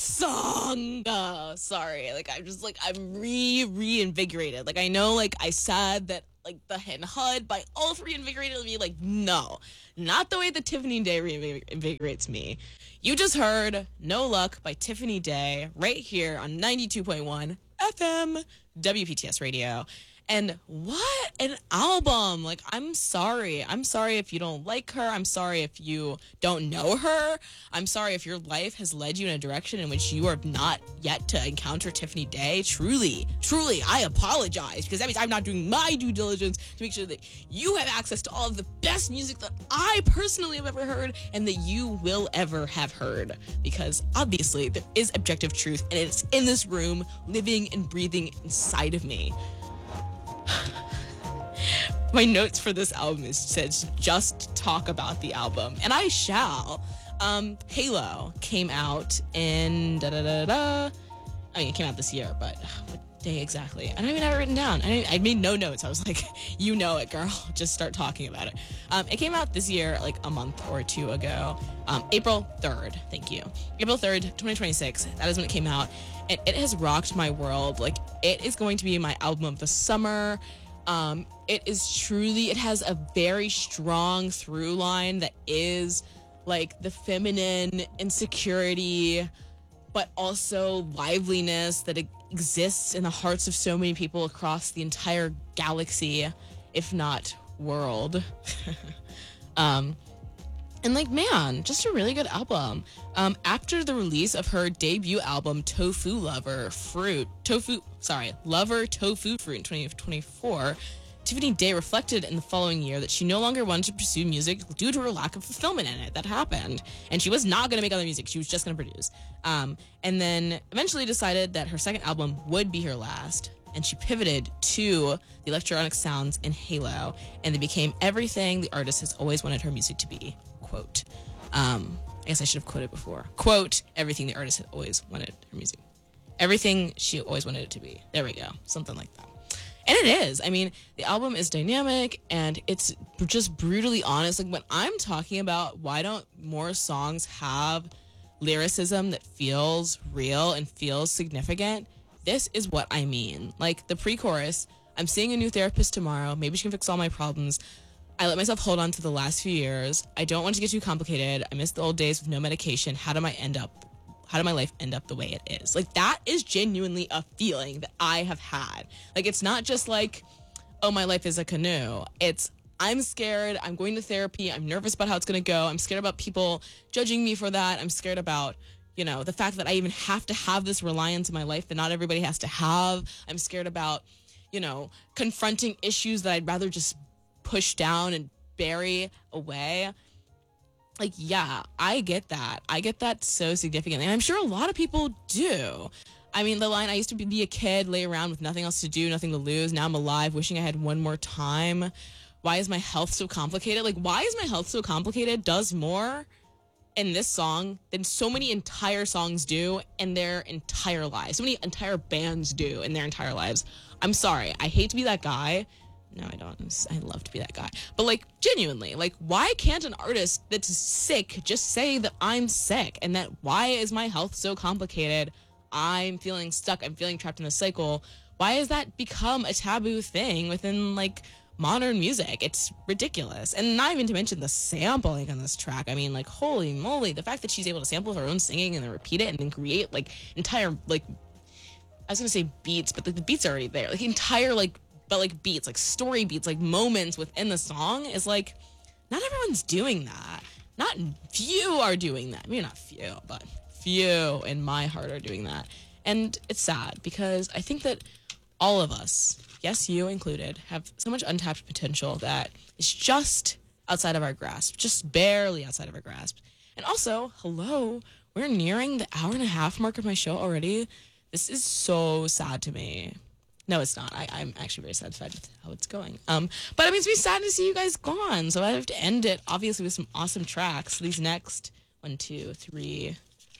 song. Sorry. Like, I'm reinvigorated. Like, I know, like, I said that, like, the Hit and HUD by Ulf reinvigorated me. Like, no. Not the way that Tiffany Day reinvigorates me. You just heard No Luck by Tiffany Day right here on 92.1 FM WPTS Radio. And what an album. Like, I'm sorry. I'm sorry if you don't like her. I'm sorry if you don't know her. I'm sorry if your life has led you in a direction in which you are not yet to encounter Tiffany Day. Truly, I apologize, because that means I'm not doing my due diligence to make sure that you have access to all of the best music that I personally have ever heard and that you will ever have heard. Because obviously there is objective truth, and it's in this room, living and breathing inside of me. My notes for this album says just talk about the album, and I shall. Halo came out in I mean, it came out this year, but what day exactly? I don't even have it written down. I made no notes. I was like, you know it, girl. Just start talking about it. It came out this year, like a month or two ago. April 3rd. Thank you. April 3rd, 2026. That is when it came out. And it has rocked my world. Like, it is going to be my album of the summer. It has a very strong through line that is like the feminine insecurity, but also liveliness that exists in the hearts of so many people across the entire galaxy, if not world. And like, man, just a really good album. After the release of her debut album, Lover Tofu Fruit in 2024, Tiffany Day reflected in the following year that she no longer wanted to pursue music due to her lack of fulfillment in it. That happened. And she was not going to make other music. She was just going to produce. And then eventually decided that her second album would be her last. And she pivoted to the electronic sounds in Halo. And they became everything the artist has always wanted her music to be. Quote. I guess I should have quoted before. Quote, everything the artist had always wanted her music. Everything she always wanted it to be. There we go. Something like that. And it is. I mean, the album is dynamic and it's just brutally honest. Like, when I'm talking about why don't more songs have lyricism that feels real and feels significant, this is what I mean. Like, the pre-chorus, I'm seeing a new therapist tomorrow. Maybe she can fix all my problems. I let myself hold on to the last few years. I don't want to get too complicated. I miss the old days with no medication. How did my life end up the way it is? Like, that is genuinely a feeling that I have had. Like, it's not just like, oh, my life is a canoe. It's, I'm scared. I'm going to therapy. I'm nervous about how it's going to go. I'm scared about people judging me for that. I'm scared about, you know, the fact that I even have to have this reliance in my life that not everybody has to have. I'm scared about, you know, confronting issues that I'd rather just push down and bury away. Like, yeah, I get that. I get that so significantly. And I'm sure a lot of people do. I mean, the line, I used to be a kid, lay around with nothing else to do, nothing to lose. Now I'm alive, wishing I had one more time. Why is my health so complicated? Like, why is my health so complicated does more in this song than so many entire songs do in their entire lives. So many entire bands do in their entire lives. I'm sorry. I hate to be that guy. No, I don't. I love to be that guy. But, like, genuinely, like, why can't an artist that's sick just say that I'm sick and that why is my health so complicated? I'm feeling stuck. I'm feeling trapped in a cycle. Why has that become a taboo thing within, like, modern music? It's ridiculous. And not even to mention the sampling on this track. I mean, like, holy moly. The fact that she's able to sample her own singing and then repeat it and then create, like, entire, like, I was going to say beats, but, like, the beats are already there. Like, entire, like, but like beats, like story beats, like moments within the song is like, not everyone's doing that. Not few are doing that. Maybe not few, but few in my heart are doing that. And it's sad because I think that all of us, yes, you included, have so much untapped potential that is just outside of our grasp, just barely outside of our grasp. And also, hello, we're nearing the hour and a half mark of my show already. This is so sad to me. No, it's not. I'm actually very satisfied with how it's going. But I mean, it's be sad to see you guys gone. So I have to end it, obviously, with some awesome tracks. These next 1, 2, 3.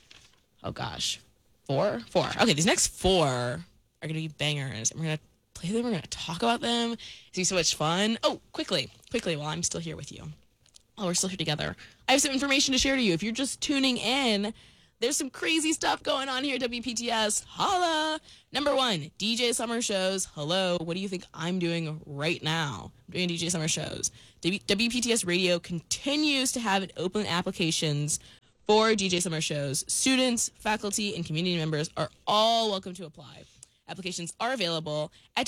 Oh, gosh. 4? 4. Okay, these next 4 are going to be bangers. And we're going to play them. We're going to talk about them. It's going to be so much fun. Oh, quickly, while I'm still here with you. While we're still here together. I have some information to share to you. If you're just tuning in, There's some crazy stuff going on here at WPTS. Holla! Number 1, DJ Summer Shows. Hello, what do you think I'm doing right now? I'm doing DJ Summer Shows. WPTS Radio continues to have open applications for DJ Summer Shows. Students, faculty, and community members are all welcome to apply. Applications are available at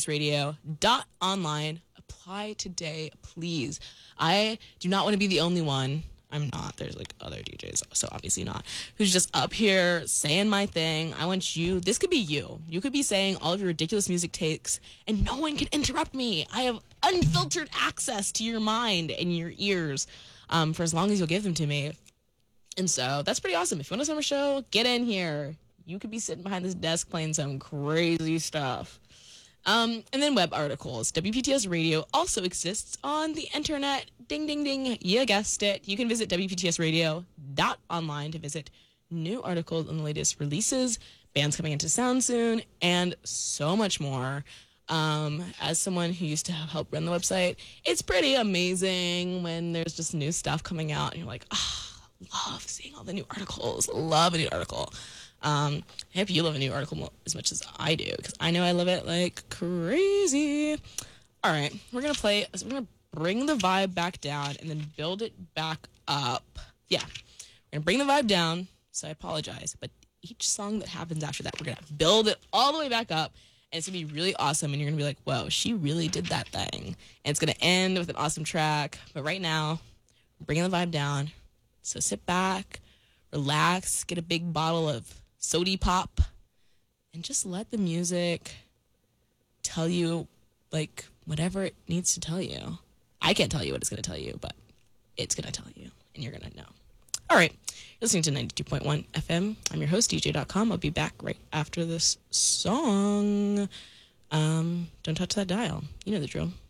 WPTSradio.online. Apply today, please. I do not want to be the only one. I'm not. There's like other DJs, so obviously not, who's just up here saying my thing. I want you. This could be you. You could be saying all of your ridiculous music takes, and no one can interrupt me. I have unfiltered access to your mind and your ears for as long as you'll give them to me. And so that's pretty awesome. If you want a summer show, get in here. You could be sitting behind this desk playing some crazy stuff. And then web articles. WPTS Radio also exists on the internet. Ding, ding, ding. You guessed it. You can visit WPTSradio.online to visit new articles on the latest releases, bands coming into sound soon, and so much more. As someone who used to help run the website, it's pretty amazing when there's just new stuff coming out and you're like, love seeing all the new articles. Love a new article. I hope you love a new article as much as I do, because I know I love it like crazy. All right, we're going to bring the vibe back down and then build it back up. Yeah, we're going to bring the vibe down, so I apologize. But each song that happens after that, we're going to build it all the way back up, and it's going to be really awesome, and you're going to be like, whoa, she really did that thing. And it's going to end with an awesome track. But right now, we're bringing the vibe down. So sit back, relax, get a big bottle of Sody Pop, and just let the music tell you, like, whatever it needs to tell you. I can't tell you what it's going to tell you, but it's going to tell you, and you're going to know. All right, you're listening to 92.1 FM. I'm your host, DJ.com. I'll be back right after this song. Don't touch that dial. You know the drill.